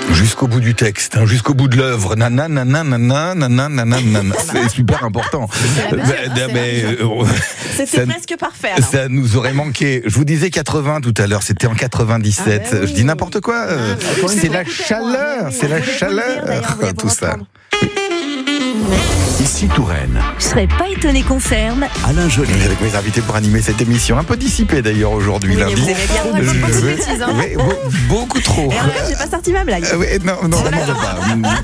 Jusqu'au bout du texte, jusqu'au bout de l'œuvre. C'est super important. C'était presque parfait. Alors. Ça nous aurait manqué. Je vous disais 80 tout à l'heure, c'était en 97. Oui. Je dis n'importe quoi. C'est la chaleur, tout ça. Ici Touraine. Je serais pas étonné qu'on ferme. Alain Joly. Avec mes invités pour animer cette émission, un peu dissipée d'ailleurs aujourd'hui, lundi. Vous aimez bien beaucoup trop. Et regarde, j'ai pas sorti ma blague. Non, on n'en veut pas.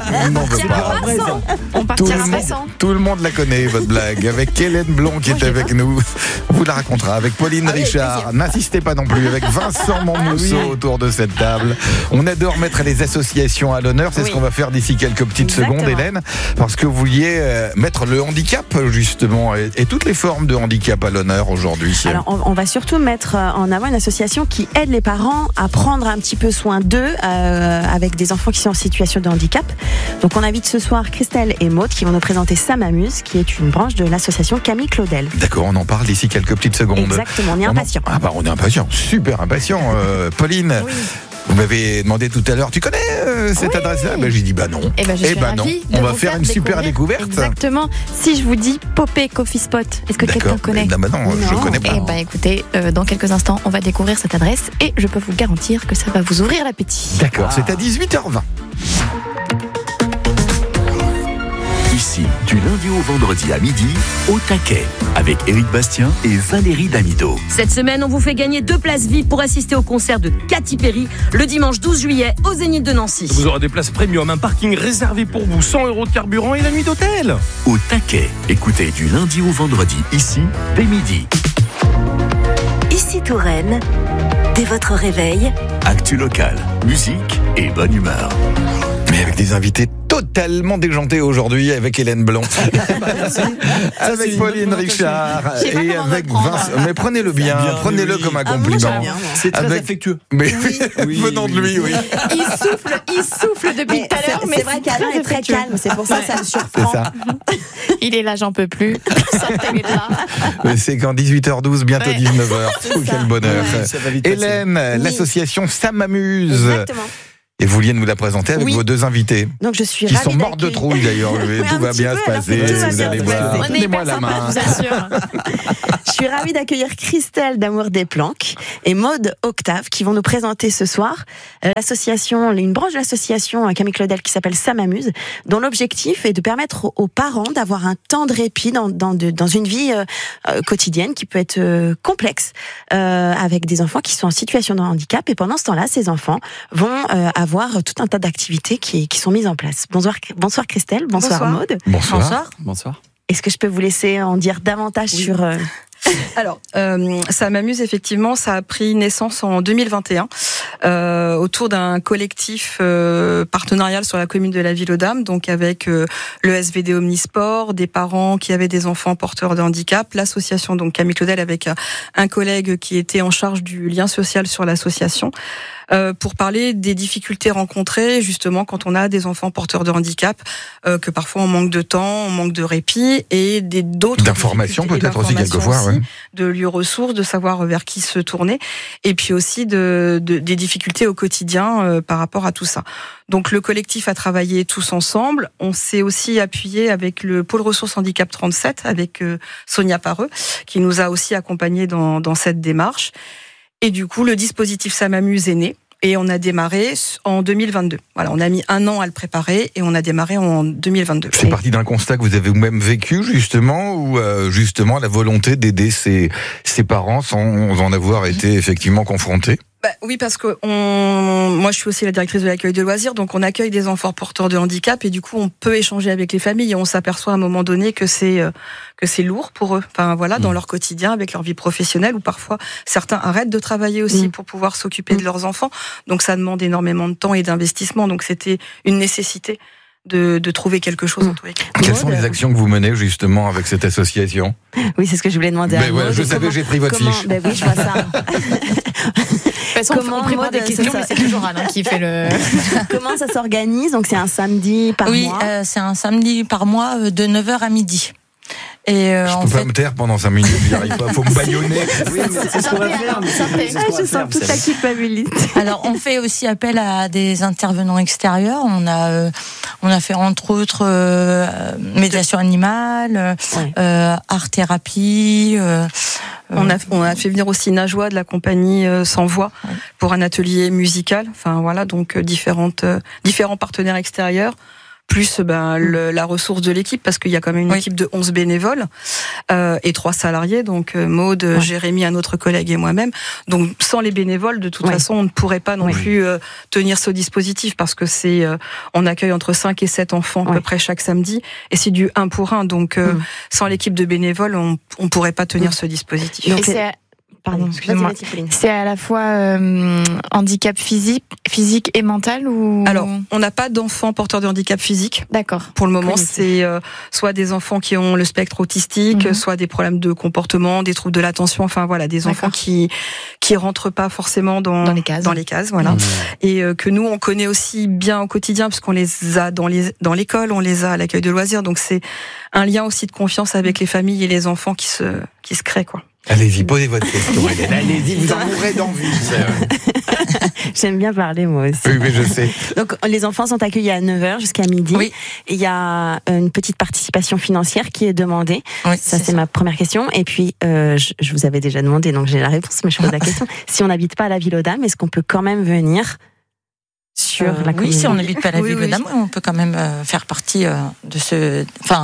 On partira sans. Tout le monde la connaît, votre blague. Avec Hélène Blond qui est avec nous. On vous la racontera. Avec Pauline Richard. N'insistez pas non plus. Avec Vincent Montmousseau autour de cette table. On adore mettre les associations à l'honneur. C'est ce qu'on va faire d'ici quelques petites secondes, Hélène. Parce que vous vouliez mettre le handicap, justement, et toutes les formes de handicap à l'honneur aujourd'hui. Alors, on va surtout mettre en avant une association qui aide les parents à prendre un petit peu soin d'eux avec des enfants qui sont en situation de handicap. Donc, on invite ce soir Christelle et Maude qui vont nous présenter Ça m'amuse, qui est une branche de l'association Camille Claudel. D'accord, on en parle d'ici quelques petites secondes. Exactement, on est impatient. On est impatient, super impatient. Pauline, vous m'avez demandé tout à l'heure, tu connais cette adresse-là ? J'ai dit non. Non. On va faire une super découverte. Exactement. Si je vous dis Popé Coffee Spot, est-ce que quelqu'un connaît ? Non, je connais pas. Écoutez, dans quelques instants, on va découvrir cette adresse et je peux vous garantir que ça va vous ouvrir l'appétit. D'accord, c'est à 18h20. Ici, du lundi au vendredi à midi, au taquet, avec Éric Bastien et Valérie Damido. Cette semaine, on vous fait gagner 2 places VIP pour assister au concert de Katy Perry le dimanche 12 juillet au Zénith de Nancy. Vous aurez des places premium, un parking réservé pour vous, 100 € de carburant et la nuit d'hôtel. Au taquet, écoutez du lundi au vendredi, ici, dès midi. Ici Touraine, dès votre réveil. Actu local, musique et bonne humeur. Mais avec des invités totalement déjantés aujourd'hui, avec Hélène Blond, avec Pauline Richard et avec Vincent. Mais prenez-le bien, prenez-le comme un compliment. C'est très affectueux. Mais venant de lui, oui. Il souffle depuis tout à l'heure, mais c'est vrai qu'Alain est très calme, c'est pour ça que ça me surprend. C'est ça. Il est là, j'en peux plus. Sortez-le de là. C'est qu'en 18h12, bientôt 19h. Quel bonheur. Hélène, l'association Ça m'amuse. Exactement. Et vous vouliez nous la présenter avec vos 2 invités. Donc je suis qui ravie sont morts de trouille d'ailleurs. Tout va bien se passer. Vous allez voir. Donnez-moi la main. Je vous assure. Je suis ravie d'accueillir Christelle d'Amour des Planques et Maude Octave qui vont nous présenter ce soir l'association, une branche de l'association Camille Claudel qui s'appelle Ça m'amuse, dont l'objectif est de permettre aux parents d'avoir un temps de répit dans une vie quotidienne qui peut être complexe avec des enfants qui sont en situation de handicap. Et pendant ce temps-là, ces enfants vont avoir tout un tas d'activités qui sont mises en place. Bonsoir Christelle, bonsoir Maude. Bonsoir. Est-ce que je peux vous laisser en dire davantage sur... Alors, Ça m'amuse, effectivement, ça a pris naissance en 2021 autour d'un collectif partenarial sur la commune de la Ville-aux-Dames, donc avec le SVD Omnisport, des parents qui avaient des enfants porteurs de handicap, l'association donc Camille Claudel avec un collègue qui était en charge du lien social sur l'association. Pour parler des difficultés rencontrées justement quand on a des enfants porteurs de handicap, que parfois on manque de temps, on manque de répit et d'autres d'informations peut-être aussi quelquefois, de lieux ressources, de savoir vers qui se tourner, et puis aussi des difficultés au quotidien par rapport à tout ça. Donc le collectif a travaillé tous ensemble. On s'est aussi appuyé avec le pôle ressources handicap 37 avec Sonia Pareux qui nous a aussi accompagnés dans cette démarche. Et du coup, le dispositif Ça m'amuse est né et on a démarré en 2022. Voilà, on a mis 1 an à le préparer et on a démarré en 2022. C'est parti d'un constat que vous avez vous-même vécu justement, ou justement la volonté d'aider ces parents sans en avoir été effectivement confrontés? Oui, parce que moi je suis aussi la directrice de l'accueil de loisirs, donc on accueille des enfants porteurs de handicap et du coup on peut échanger avec les familles et on s'aperçoit à un moment donné que c'est lourd pour eux. Enfin voilà, dans leur quotidien, avec leur vie professionnelle, où parfois certains arrêtent de travailler aussi pour pouvoir s'occuper de leurs enfants. Donc ça demande énormément de temps et d'investissement. Donc c'était une nécessité de trouver quelque chose en tous les cas. Quelles sont les actions que vous menez justement avec cette association? Oui, c'est ce que je voulais demander à Maude. Je savais, j'ai pris votre fiche. Oui, je vois ça. On prépare des questions, mais c'est toujours Alain qui fait le... Comment ça s'organise? Donc c'est un samedi par mois? Oui, c'est un samedi par mois de 9h à midi. Et Je peux pas me taire pendant 5 minutes, j'y arrive pas, faut me bâillonner. Oui, mais c'est ce qu'on va faire. Je sens toute la culpabilité. alors, on fait aussi appel à des intervenants extérieurs. On a fait entre autres médiation animale, art-thérapie. On a fait venir aussi Najwa de la compagnie Sans Voix pour un atelier musical. Enfin voilà, donc différents partenaires extérieurs. Plus la ressource de l'équipe, parce qu'il y a quand même une équipe de 11 bénévoles et 3 salariés, donc Maude, Jérémy, un autre collègue et moi-même. Donc sans les bénévoles, de toute façon, on ne pourrait pas non plus tenir ce dispositif, parce que on accueille entre 5 et 7 enfants à peu près chaque samedi, et c'est du 1 pour 1. Donc sans l'équipe de bénévoles, on ne pourrait pas tenir ce dispositif. Donc pardon, excusez-moi. C'est à la fois handicap physique et mental ou... Alors, on n'a pas d'enfants porteurs de handicap physique. D'accord. Pour le moment, c'est soit des enfants qui ont le spectre autistique, soit des problèmes de comportement, des troubles de l'attention, enfin voilà, des enfants qui rentrent pas forcément dans les cases, voilà. Et que nous on connaît aussi bien au quotidien, parce qu'on les a dans l'école, on les a à l'accueil de loisirs, donc c'est un lien aussi de confiance avec les familles et les enfants qui se créent, quoi. Allez-y, posez votre question, Hélène. Allez-y, vous en mourrez d'envie. J'aime bien parler, moi aussi. Oui, mais je sais. Donc, les enfants sont accueillis à 9h jusqu'à midi. Oui. Et il y a une petite participation financière qui est demandée. Oui, ça, c'est ma première question. Et puis, je vous avais déjà demandé, donc j'ai la réponse, mais je pose la question. Si on n'habite pas à la Ville aux Dames, est-ce qu'on peut quand même venir sur la commune? Oui, si on n'habite pas à la Ville aux Dames, on peut quand même faire partie de ce...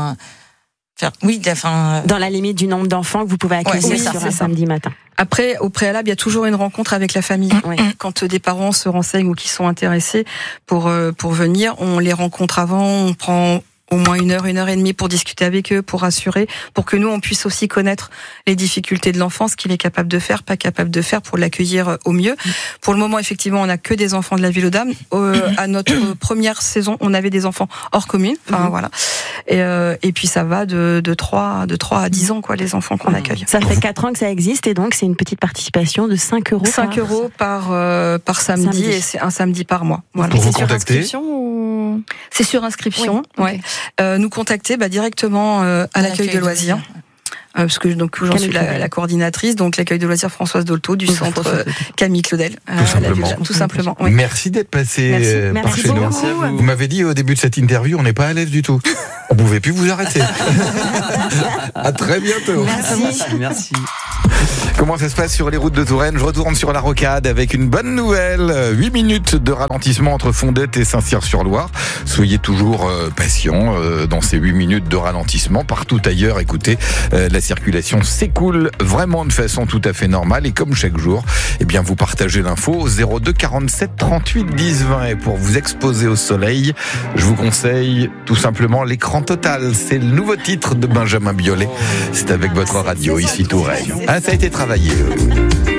Dans la limite du nombre d'enfants que vous pouvez accueillir sur un samedi matin. Après, au préalable, il y a toujours une rencontre avec la famille. Quand des parents se renseignent ou qui sont intéressés pour venir, on les rencontre avant, on prend au moins 1 heure, 1 heure et demie pour discuter avec eux, pour rassurer, pour que nous, on puisse aussi connaître les difficultés de l'enfant, ce qu'il est capable de faire, pas capable de faire, pour l'accueillir au mieux. Pour le moment, effectivement, on n'a que des enfants de la Ville aux Dames. À notre première saison, on avait des enfants hors commune. Enfin, voilà. Et puis, ça va de 3 à 10 ans, quoi, les enfants qu'on accueille. Ça fait 4 ans que ça existe, et donc, c'est une petite participation de 5 euros. 5 euros par samedi, et c'est un samedi par mois. Voilà. Pour vous C'est sur contacter inscription ou... C'est sur inscription, okay. Nous contacter directement à l'accueil de loisirs. Parce que donc j'en suis la coordinatrice, donc l'accueil de loisirs Françoise Dolto du centre Camille Claudel. Tout simplement. Oui. Merci d'être passé par chez nous. Vous m'avez dit au début de cette interview, on n'est pas à l'aise du tout. On ne pouvait plus vous arrêter. À très bientôt. Merci. Comment ça se passe sur les routes de Touraine? Je retourne sur la rocade avec une bonne nouvelle. 8 minutes de ralentissement entre Fondette et Saint-Cyr-sur-Loire. Soyez toujours patients dans ces 8 minutes de ralentissement. Partout ailleurs, écoutez, la circulation s'écoule vraiment de façon tout à fait normale. Et comme chaque jour, eh bien, vous partagez l'info au 02 47 38 10 20. Et pour vous exposer au soleil, je vous conseille tout simplement l'écran total. C'est le nouveau titre de Benjamin Biolay. C'est avec votre radio ici Touraine. Ah, ça a été travaillé.